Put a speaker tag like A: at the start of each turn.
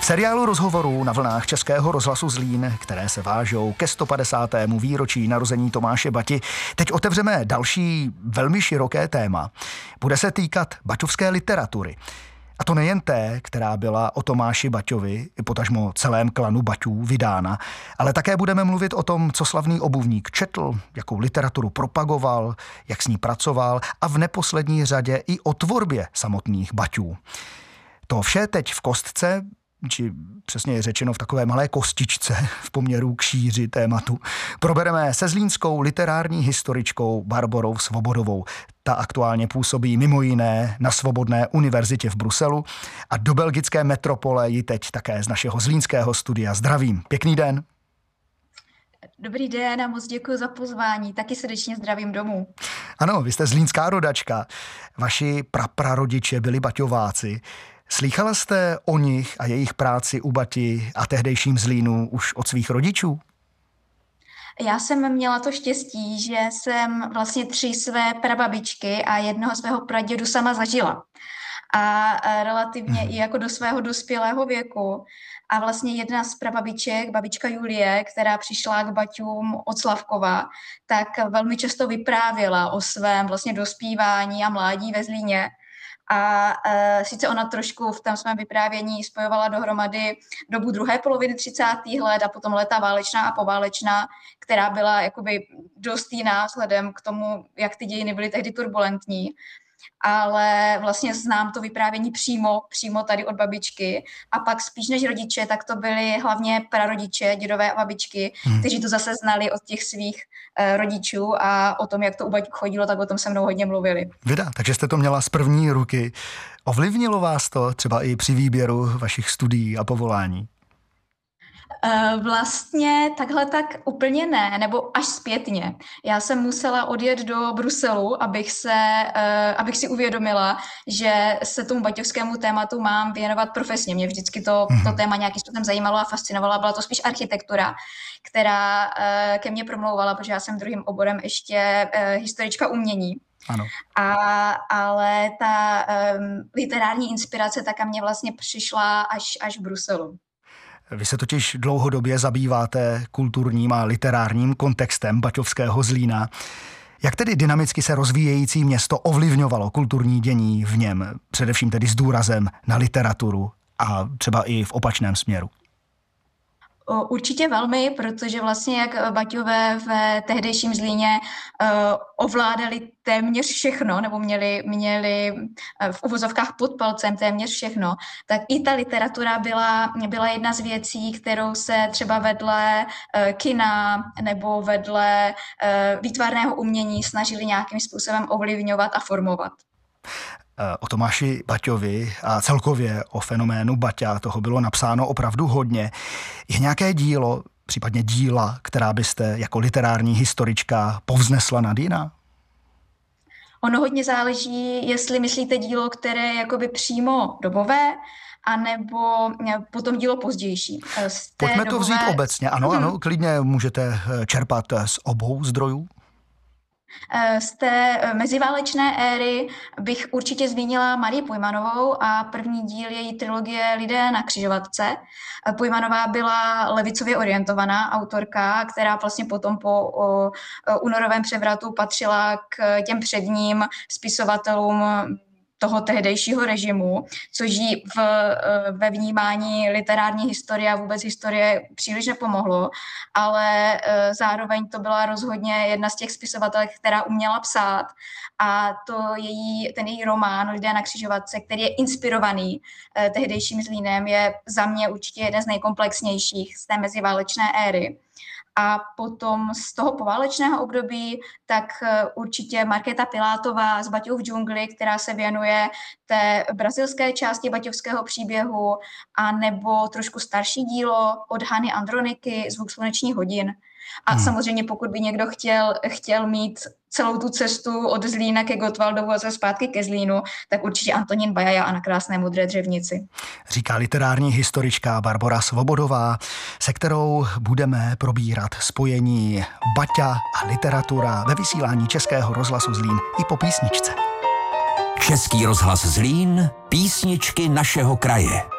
A: V seriálu rozhovorů na vlnách Českého rozhlasu Zlín, které se vážou ke 150. výročí narození Tomáše Bati, teď otevřeme další velmi široké téma. Bude se týkat baťovské literatury. A to nejen té, která byla o Tomáši Baťovi, i potažmo celém klanu Baťů vydána, ale také budeme mluvit o tom, co slavný obuvník četl, jakou literaturu propagoval, jak s ní pracoval a v neposlední řadě i o tvorbě samotných Baťů. To vše teď v kostce, či přesně řečeno v takové malé kostičce v poměru k šíři tématu, probereme se zlínskou literární historičkou Barborou Svobodovou. Ta aktuálně působí mimo jiné na Svobodné univerzitě v Bruselu a do belgické metropole ji teď také z našeho zlínského studia zdravím. Pěkný den.
B: Dobrý den a moc děkuji za pozvání. Taky srdečně zdravím domů.
A: Ano, vy jste zlínská rodačka. Vaši praprarodiče byli baťováci. Slýchala jste o nich a jejich práci u Bati a tehdejším Zlínu už od svých rodičů?
B: Já jsem měla to štěstí, že jsem vlastně 3 své prababičky a jednoho svého pradědu sama zažila. A relativně i jako do svého dospělého věku. A vlastně jedna z prababiček, babička Julie, která přišla k Baťům od Slavkova, tak velmi často vyprávěla o svém vlastně dospívání a mládí ve Zlíně. A sice ona trošku v tom svém vyprávění spojovala dohromady dobu druhé poloviny 30. let a potom léta válečná a poválečná, která byla jakoby dost jiná vzhledem k tomu, jak ty dějiny byly tehdy turbulentní. Ale vlastně znám to vyprávění přímo tady od babičky a pak spíš než rodiče, tak to byly hlavně prarodiče, dědové a babičky, kteří to zase znali od těch svých rodičů a o tom, jak to u Baťů chodilo, tak o tom se mnou hodně mluvili.
A: Vida, takže jste to měla z první ruky. Ovlivnilo vás to třeba i při výběru vašich studií a povolání?
B: Vlastně takhle tak úplně ne, nebo až zpětně. Já jsem musela odjet do Bruselu, abych si uvědomila, že se tomu baťovskému tématu mám věnovat profesně. Mě vždycky to téma nějakým způsobem zajímalo a fascinovalo. Byla to spíš architektura, která ke mně promlouvala, protože já jsem druhým oborem ještě historička umění.
A: Ano.
B: Ale ta literární inspirace taká mě vlastně přišla až v Bruselu.
A: Vy se totiž dlouhodobě zabýváte kulturním a literárním kontextem baťovského Zlína. Jak tedy dynamicky se rozvíjející město ovlivňovalo kulturní dění v něm, především tedy s důrazem na literaturu a třeba i v opačném směru?
B: Určitě velmi, protože vlastně jak Baťové v tehdejším Zlíně ovládali téměř všechno, nebo měli v uvozovkách pod palcem téměř všechno, tak i ta literatura byla jedna z věcí, kterou se třeba vedle kina nebo vedle výtvarného umění snažili nějakým způsobem ovlivňovat a formovat.
A: O Tomáši Baťovi a celkově o fenoménu Baťa toho bylo napsáno opravdu hodně. Je nějaké dílo, případně díla, která byste jako literární historička povznesla nad jiná?
B: Ono hodně záleží, jestli myslíte dílo, které je jakoby přímo dobové, anebo potom dílo pozdější.
A: Pojďme to vzít obecně. Ano, klidně můžete čerpat z obou zdrojů.
B: Z té meziválečné éry bych určitě zmínila Marii Pujmanovou a první díl její trilogie Lidé na křižovatce. Pujmanová byla levicově orientovaná autorka, která vlastně potom po únorovém převratu patřila k těm předním spisovatelům toho tehdejšího režimu, což jí ve vnímání literární historie a vůbec historie příliš nepomohlo, ale zároveň to byla rozhodně jedna z těch spisovatelek, která uměla psát a ten její román Lidé na křižovatce, který je inspirovaný tehdejším Zlínem, je za mě určitě jeden z nejkomplexnějších z té meziválečné éry. A potom z toho poválečného období, tak určitě Markéta Pilátová z Baťů v džungli, která se věnuje té brazilské části baťovského příběhu, a nebo trošku starší dílo od Hany Androniky Zvuk slunečních hodin. A samozřejmě pokud by někdo chtěl mít celou tu cestu od Zlína ke Gottwaldovu a zpátky ke Zlínu, tak určitě Antonín Bajaja a Na krásné modré dřevnici.
A: Říká literární historička Barbora Svobodová, se kterou budeme probírat spojení Baťa a literatura ve vysílání Českého rozhlasu Zlín i po písničce.
C: Český rozhlas Zlín, písničky našeho kraje.